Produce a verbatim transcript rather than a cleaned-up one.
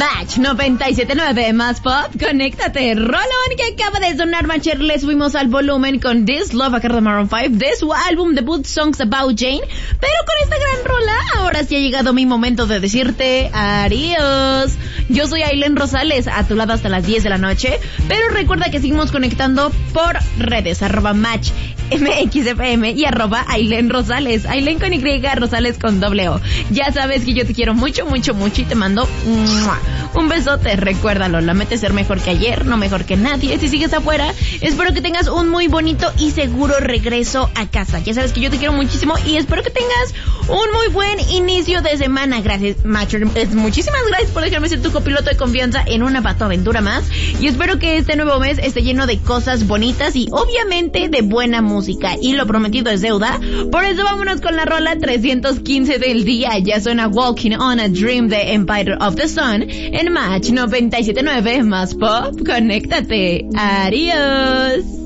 Match noventa y siete punto nueve más pop, conéctate. Rolón que acaba de sonar, Matcher, le subimos al volumen con This Love, acá de Maroon cinco, de su álbum debut Songs About Jane. Pero con esta gran rola, ahora sí ha llegado mi momento de decirte adiós. Yo soy Ailén Rosales, a tu lado hasta las diez de la noche, pero recuerda que seguimos conectando por redes, arroba match M X F M y arroba Ailén Rosales, Ailén con Y, Rosales con doble O. Ya sabes que yo te quiero mucho, mucho, mucho y te mando ¡mua! Un besote. Recuérdalo, la meta es ser mejor que ayer, no mejor que nadie. Si sigues afuera, espero que tengas un muy bonito y seguro regreso a casa. Ya sabes que yo te quiero muchísimo y espero que tengas un muy buen inicio de semana. Gracias, Macho. Muchísimas gracias por dejarme ser tu copiloto de confianza en una patoaventura más. Y espero que este nuevo mes esté lleno de cosas bonitas y obviamente de buena música. Y lo prometido es deuda. Por eso vámonos con la rola trescientos quince del día. Ya suena Walking on a Dream de Empire of the Sun en Match noventa y siete punto nueve más pop. Conéctate. Adiós.